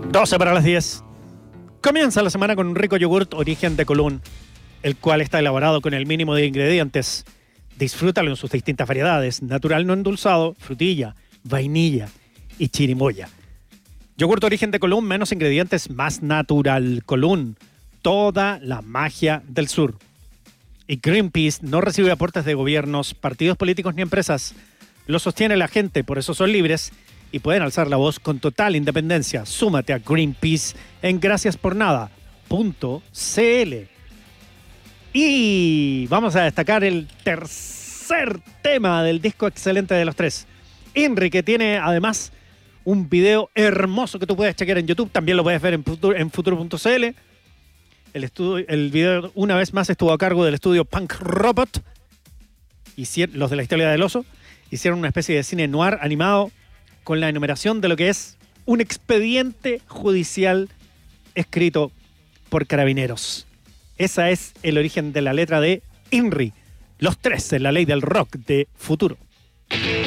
12 para las 10. Comienza la semana con un rico yogurt origen de Colún, el cual está elaborado con el mínimo de ingredientes. Disfrútalo en sus distintas variedades: natural no endulzado, frutilla, vainilla y chirimoya. Yogurt origen de Colún, menos ingredientes, más natural. Colún, toda la magia del sur. Y Greenpeace no recibe aportes de gobiernos, partidos políticos ni empresas. Lo sostiene la gente, por eso son libres y pueden alzar la voz con total independencia. Súmate a Greenpeace en graciaspornada.cl. Y vamos a destacar el tercer tema del disco excelente de los tres. INRI, que tiene además un video hermoso que tú puedes chequear en YouTube. También lo puedes ver en futuro.cl. El video, una vez más, estuvo a cargo del estudio Punk Robot. Los de la historia del oso. Hicieron una especie de cine noir animado con la enumeración de lo que es un expediente judicial escrito por carabineros. Ese es el origen de la letra de INRI. Los tres en la ley del rock de Futuro.